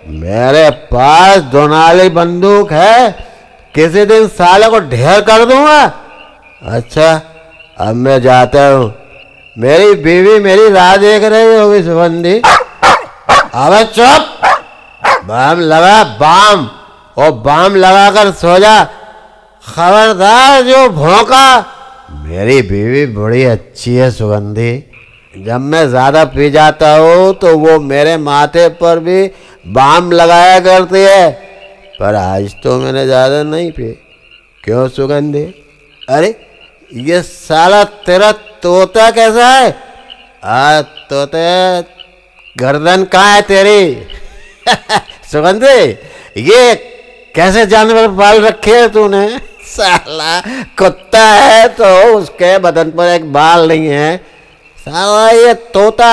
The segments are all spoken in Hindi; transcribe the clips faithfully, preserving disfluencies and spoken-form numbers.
मेरे पास दोनाली बंदूक है, किसी दिन साले को ढेर कर दूंगा। अच्छा अब मैं जाता हूँ, मेरी बीवी मेरी राह देख रही होगी सुगंधी। अबे चुप, बाम लगा बाम, और बाम लगाकर सो जा। खबरदार जो भौंका। मेरी बीवी बड़ी अच्छी है सुगंधी, जब मैं ज्यादा पी जाता हूँ तो वो मेरे माथे पर भी बाम लगाया करती है, पर आज तो मैंने ज्यादा नहीं पी। क्यों सुगंधी? अरे ये साला तेरा तोता कैसा है? आ तोते, गर्दन कहाँ है तेरी? सुगंधी, ये कैसे जानवर पाल रखे है तूने? साला कुत्ता है तो उसके बदन पर एक बाल नहीं है, साला ये तोता।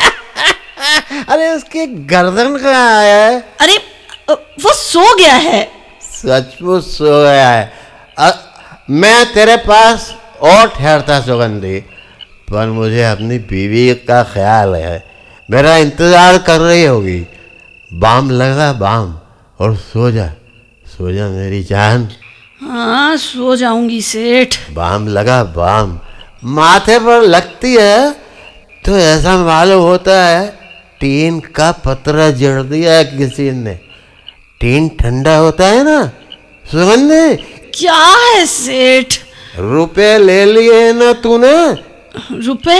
अरे उसकी गर्दन कहाँ है? अरे वो सो गया है। सचमुच सो गया है। अ, मैं तेरे पास और ठहरता सुगंधी, पर मुझे अपनी बीवी का ख्याल है, मेरा इंतजार कर रही होगी। बाम लगा बाम और सो जा, सो जा मेरी जान। हाँ सो जाऊंगी सेठ। बाम लगा बाम, माथे पर लगती है तो ऐसा मालूम होता है टीन का पतरा जड़ दिया है किसी ने। टीन ठंडा होता है ना सुगंधी। क्या है सेठ? रुपए ले लिए ना तूने? रुपए?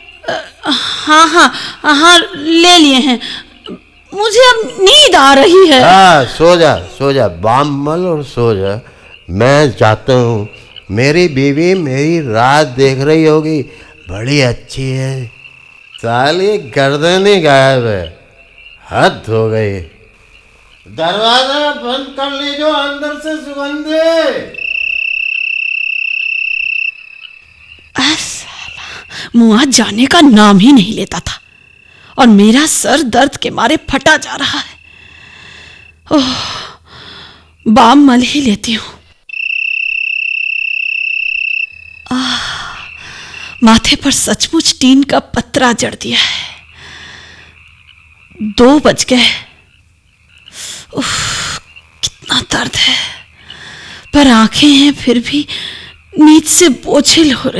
हाँ हाँ हाँ ले लिए हैं। मुझे अब नींद आ रही है। हाँ सो जा सो जा, बाम मल और सो जा। मैं जाता हूँ, मेरी बीवी मेरी रात देख रही होगी, बड़ी अच्छी है। साली गर्दन ही गायब है, हद हो गई। दरवाजा बंद कर लीजिए अंदर से सुगंधी। मुआ जाने का नाम ही नहीं लेता था और मेरा सर दर्द के मारे फटा जा रहा है। ओह, बाम मल ही लेती हूँ। आह, माथे पर सचमुच टीन का पतरा जड़ दिया है। दो बज गए। उफ, कितना दर्द है, पर आंखें हैं फिर भी नींद से बोझिल हो रही।